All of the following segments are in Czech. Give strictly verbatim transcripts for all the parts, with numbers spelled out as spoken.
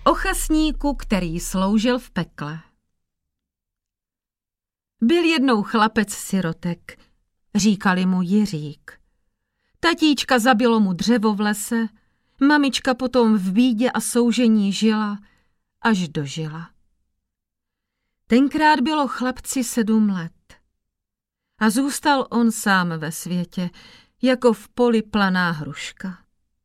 O chasníku, který sloužil v pekle. Byl jednou chlapec sirotek, říkali mu Jiřík. Tatíčka zabilo mu dřevo v lese, mamička potom v bídě a soužení žila, až dožila. Tenkrát bylo chlapci sedm let a zůstal on sám ve světě, jako v poli planá hruška.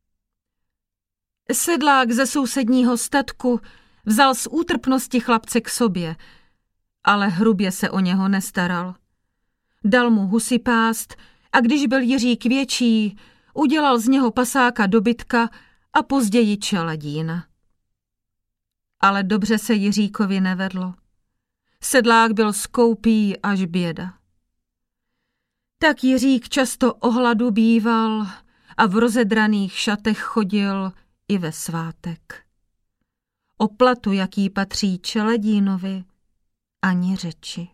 Sedlák ze sousedního statku vzal z útrpnosti chlapce k sobě, ale hrubě se o něho nestaral. Dal mu husy pást a když byl Jiřík větší, udělal z něho pasáka dobytka a později čeladína. Ale dobře se Jiříkovi nevedlo. Sedlák byl skoupý až běda. Tak Jiřík často o hladu býval a v rozedraných šatech chodil i ve svátek. O platu, jaký patří čeledínovi, ani řeči.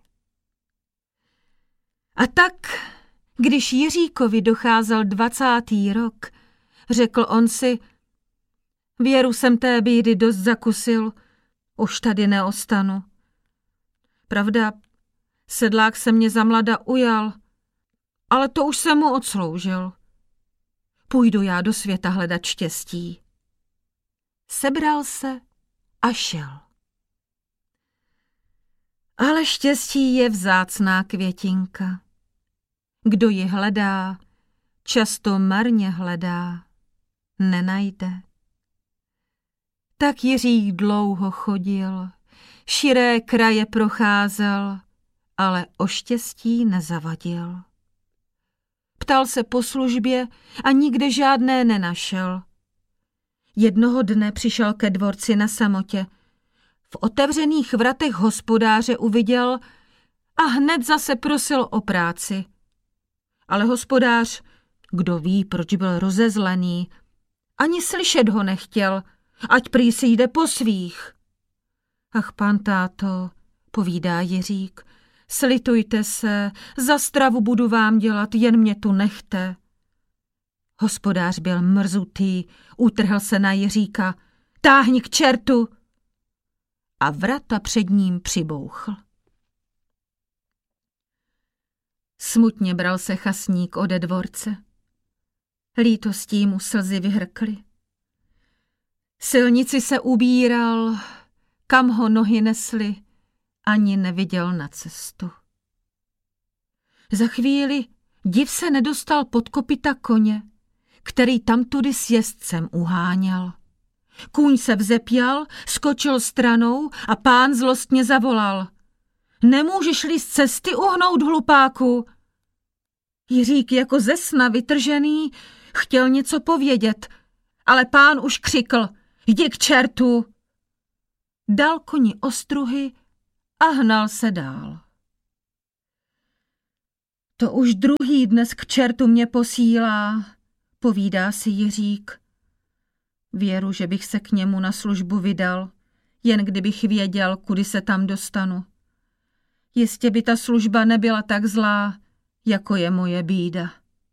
A tak, když Jiříkovi docházel dvacátý rok, řekl on si, věru jsem té bídy dost zakusil, už tady neostanu. Pravda, sedlák se mě za mlada ujal, ale to už jsem mu odsloužil. Půjdu já do světa hledat štěstí. Sebral se a šel. Ale štěstí je vzácná květinka. Kdo ji hledá, často marně hledá, nenajde. Tak Jiřík dlouho chodil, širé kraje procházel, ale o štěstí nezavadil. Ptal se po službě a nikde žádné nenašel. Jednoho dne přišel ke dvorci na samotě. V otevřených vratech hospodáře uviděl a hned zase prosil o práci. Ale hospodář, kdo ví, proč byl rozezlený, ani slyšet ho nechtěl, ať prý si jde po svých. Ach, pan táto, povídá Jiřík, slitujte se, za stravu budu vám dělat, jen mě tu nechte. Hospodář byl mrzutý, utrhl se na Jiříka, táhni k čertu! A vrata před ním přibouchl. Smutně bral se chasník ode dvorce. Lítostí mu slzy vyhrkly. Silnici se ubíral, kam ho nohy nesly, ani neviděl na cestu. Za chvíli div se nedostal pod kopyta koně, který tamtudy s jezdcem uháněl. Kůň se vzepěl, skočil stranou a pán zlostně zavolal. Nemůžeš-li z cesty uhnout, hlupáku? Jiřík jako ze sna vytržený chtěl něco povědět, ale pán už křikl, jdi k čertu. Dal koni ostruhy a hnal se dál. To už druhý dnes k čertu mě posílá, povídá si Jiřík. Věru, že bych se k němu na službu vydal, jen kdybych věděl, kudy se tam dostanu. Jistě by ta služba nebyla tak zlá, jako je moje bída.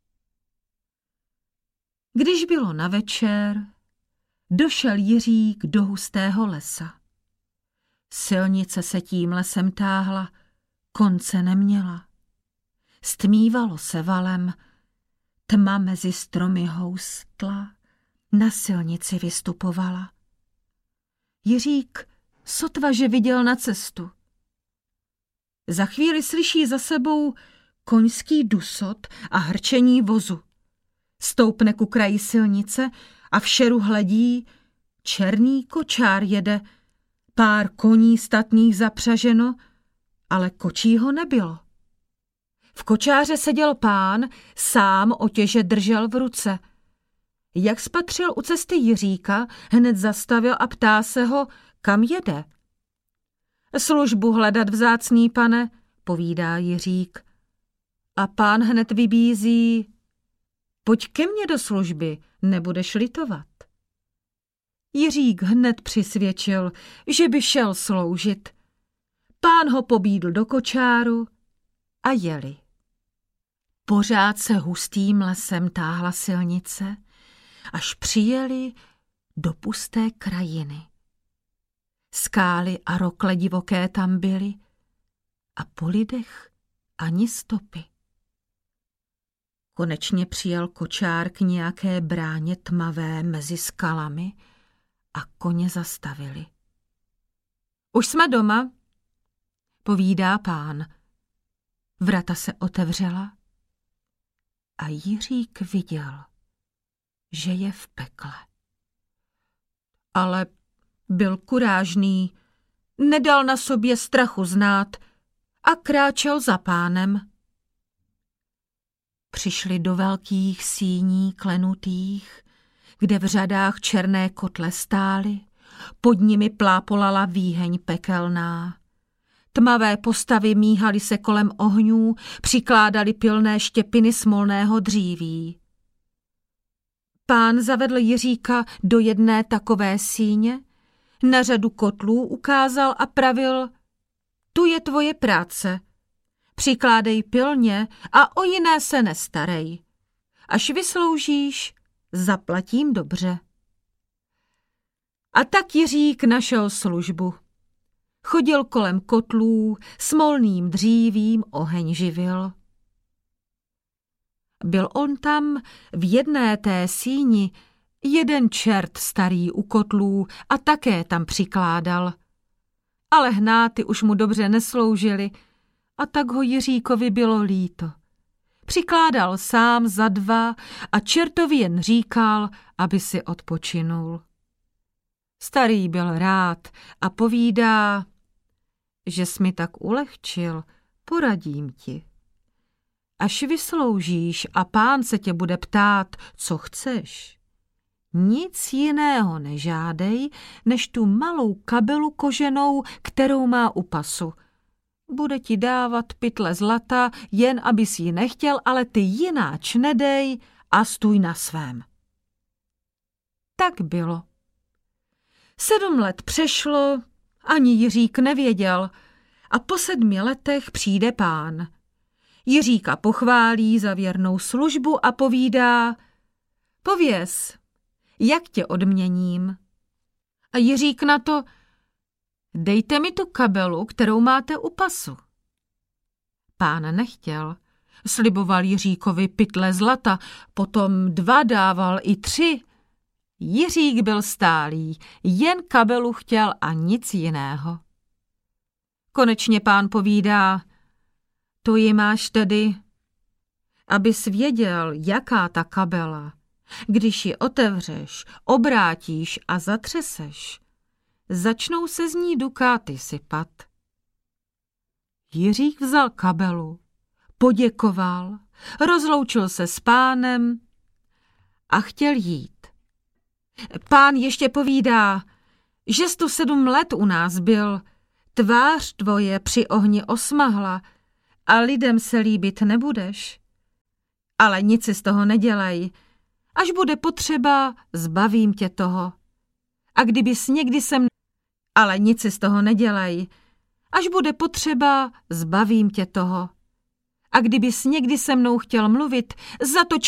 Když bylo na večer, došel Jiřík do hustého lesa. Silnice se tím lesem táhla, konce neměla. Stmívalo se valem, tma mezi stromy houstla, na silnici vystupovala. Jiřík sotva, že viděl na cestu. Za chvíli slyší za sebou koňský dusot a hrčení vozu. Stoupne ku kraji silnice a v šeru hledí, černý kočár jede, pár koní statných zapřaženo, ale kočího nebylo. V kočáře seděl pán, sám otěže držel v ruce. Jak spatřil u cesty Jiříka, hned zastavil a ptá se ho, kam jede. Službu hledat, vzácný pane, povídá Jiřík. A pán hned vybízí, pojď ke mně do služby, nebudeš litovat. Jiřík hned přisvědčil, že by šel sloužit. Pán ho pobídl do kočáru a jeli. Pořád se hustým lesem táhla silnice, až přijeli do pusté krajiny. Skály a rokle divoké tam byly a po lidech ani stopy. Konečně přijel kočár k nějaké bráně tmavé mezi skalami a koně zastavili. Už jsme doma, povídá pán. Vrata se otevřela a Jiřík viděl, že je v pekle. Ale byl kurážný, nedal na sobě strachu znát a kráčel za pánem. Přišli do velkých síní klenutých, kde v řadách černé kotle stály, pod nimi plápolala výheň pekelná. Tmavé postavy míhaly se kolem ohňů, přikládali pilné štěpiny smolného dříví. Pán zavedl Jiříka do jedné takové síně, na řadu kotlů ukázal a pravil: tu je tvoje práce. Přikládej pilně a o jiné se nestarej. Až vysloužíš, zaplatím dobře. A tak Jiřík našel službu. Chodil kolem kotlů, smolným dřívím oheň živil. Byl on tam v jedné té síni jeden čert starý u kotlů a také tam přikládal. Ale hnáty už mu dobře nesloužily a tak ho Jiříkovi bylo líto. Přikládal sám za dva a čertovi jen říkal, aby si odpočinul. Starý byl rád a povídá: že jsi mi tak ulehčil, poradím ti. Až vysloužíš a pán se tě bude ptát, co chceš, nic jiného nežádej, než tu malou kabelu koženou, kterou má u pasu. Bude ti dávat pytle zlata, jen abys ji nechtěl, ale ty jináč nedej a stůj na svém. Tak bylo. Sedm let přešlo, ani Jiřík nevěděl, a po sedmi letech přijde pán. Jiříka pochválí za věrnou službu a povídá: pověz, jak tě odměním? A Jiřík na to: dejte mi tu kabelu, kterou máte u pasu. Pán nechtěl. Sliboval Jiříkovi pytle zlata, potom dva dával i tři. Jiřík byl stálý, jen kabelu chtěl a nic jiného. Konečně pán povídá: to ji máš tedy, abys věděl, jaká ta kabela. Když ji otevřeš, obrátíš a zatřeseš, začnou se z ní dukáty sypat. Jiřík vzal kabelu, poděkoval, rozloučil se s pánem a chtěl jít. Pán ještě povídá: že jsi tu sedm let u nás byl, tvář tvoje při ohni osmahla a lidem se líbit nebudeš. Ale nic si z toho nedělej, až bude potřeba, zbavím tě toho. A kdybys někdy sem... Ale nic si z toho nedělej, až bude potřeba, zbavím tě toho. A kdybys někdy se mnou chtěl mluvit, zatoč